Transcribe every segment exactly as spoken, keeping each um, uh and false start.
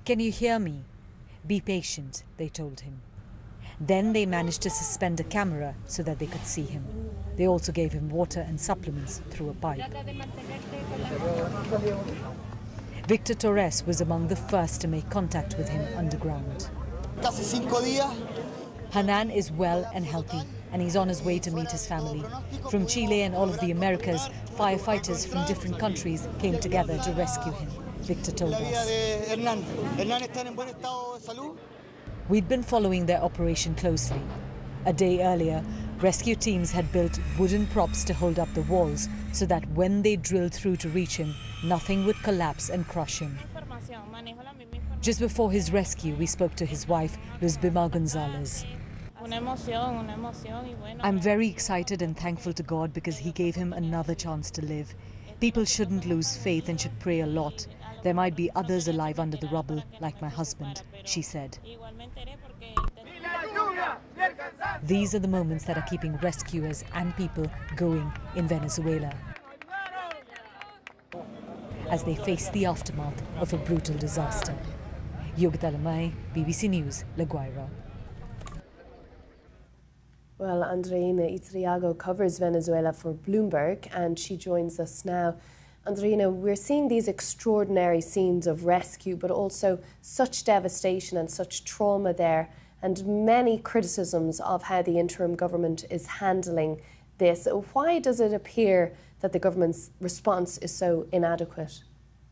"Can you hear me? Be patient," they told him. Then they managed to suspend a camera so that they could see him. They also gave him water and supplements through a pipe. Victor Torres was among the first to make contact with him underground. Casi cinco días. Hanan is well and healthy, and he's on his way to meet his family. From Chile and all of the Americas, firefighters from different countries came together to rescue him, Victor told us. We'd been following their operation closely. A day earlier, rescue teams had built wooden props to hold up the walls so that when they drilled through to reach him, nothing would collapse and crush him. Just before his rescue, we spoke to his wife, Luz Bima Gonzalez. "I'm very excited and thankful to God because he gave him another chance to live. People shouldn't lose faith and should pray a lot. There might be others alive under the rubble, like my husband," she said. These are the moments that are keeping rescuers and people going in Venezuela as they face the aftermath of a brutal disaster. Yogita Lamai, B B C News, La Guaira. Well, Andreina Itriago covers Venezuela for Bloomberg, and she joins us now. Andreina, we're seeing these extraordinary scenes of rescue, but also such devastation and such trauma there, and many criticisms of how the interim government is handling this. Why does it appear that the government's response is so inadequate?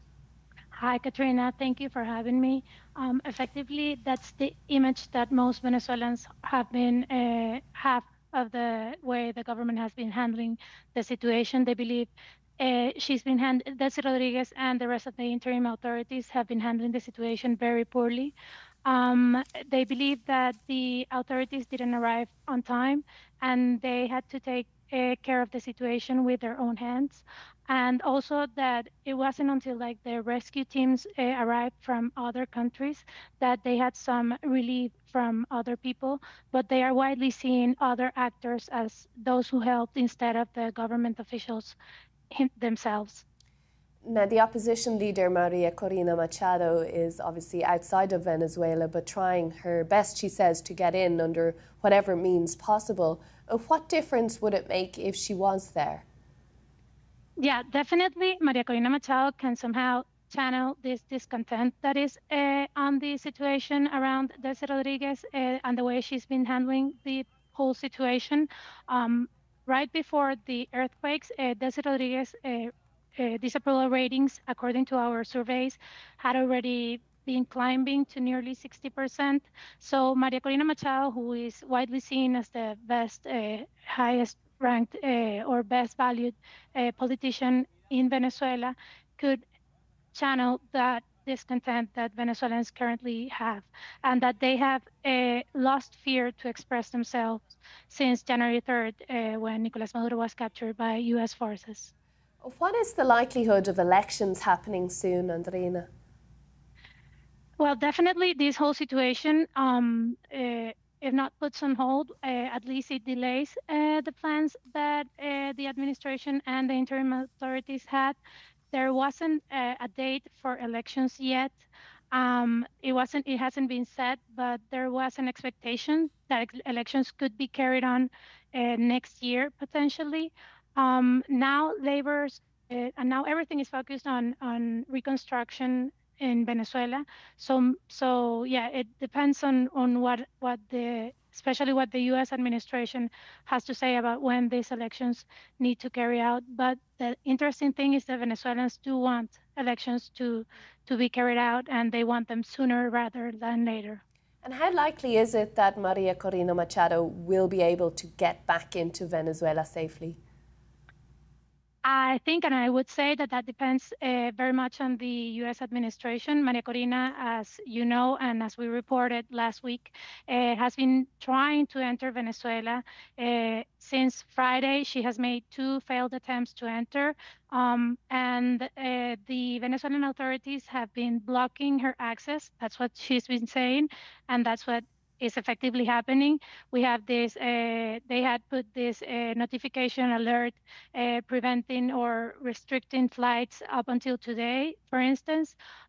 Hi, Katrina. Thank you for having me. Um, effectively, that's the image that most Venezuelans have been uh, have of the way the government has been handling the situation. They believe uh, she's been hand Desi Rodriguez and the rest of the interim authorities have been handling the situation very poorly. Um, they believe that the authorities didn't arrive on time and they had to take uh, care of the situation with their own hands. And also that it wasn't until like the rescue teams uh, arrived from other countries that they had some relief from other people, but they are widely seeing other actors as those who helped instead of the government officials themselves. Now, the opposition leader, Maria Corina Machado, is obviously outside of Venezuela, but trying her best, she says, to get in under whatever means possible. What difference would it make if she was there? Yeah, definitely Maria Corina Machado can somehow channel this discontent that is uh, on the situation around Desi Rodriguez uh, and the way she's been handling the whole situation. Um, right before the earthquakes, uh, Desi Rodriguez uh, uh, disapproval ratings, according to our surveys, had already been climbing to nearly sixty percent. So Maria Corina Machado, who is widely seen as the best, uh, highest ranked uh, or best valued uh, politician in Venezuela, could channel that discontent that Venezuelans currently have, and that they have uh, lost fear to express themselves since January third, uh, when Nicolas Maduro was captured by U S forces. What is the likelihood of elections happening soon, Andreina? Well, definitely this whole situation, um, uh, if not puts on hold, uh, at least it delays uh, the plans that uh, the administration and the interim authorities had. There wasn't a, a date for elections yet. Um, it wasn't. It hasn't been set, but there was an expectation that elections could be carried on uh, next year potentially. Um, now, labor's uh, and now everything is focused on on reconstruction in Venezuela. So, so yeah, it depends on on what what the especially what the U S administration has to say about when these elections need to carry out. But the interesting thing is that Venezuelans do want elections to to be carried out, and they want them sooner rather than later. And how likely is it that Maria Corina Machado will be able to get back into Venezuela safely? I think, and I would say that that depends uh, very much on the U S administration. Maria Corina, as you know, and as we reported last week, uh, has been trying to enter Venezuela uh, since Friday. She has made two failed attempts to enter, um, and uh, the Venezuelan authorities have been blocking her access. That's what she's been saying, and that's what is effectively happening. We have this, uh, they had put this uh, notification alert uh, preventing or restricting flights up until today, for instance.